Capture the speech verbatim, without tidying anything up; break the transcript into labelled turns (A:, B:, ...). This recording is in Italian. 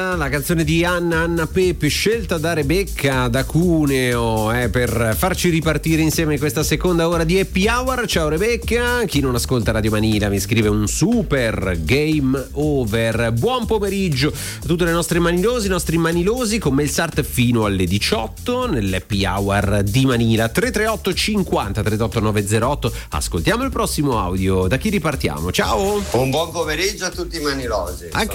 A: La canzone di Anna Anna Pepe, scelta da Rebecca da Cuneo, eh, per farci ripartire insieme questa seconda ora di Happy Hour. Ciao Rebecca, chi non ascolta Radio Manila mi scrive un super game over. Buon pomeriggio a tutte le nostre manilosi, i nostri manilosi, con Melsart fino alle diciotto nell'Happy Hour di Manila. Tre tre otto cinquanta trentotto novecentotto. Ascoltiamo il prossimo audio. Da chi ripartiamo? Ciao.
B: Un buon pomeriggio a tutti i manilosi.
A: Anche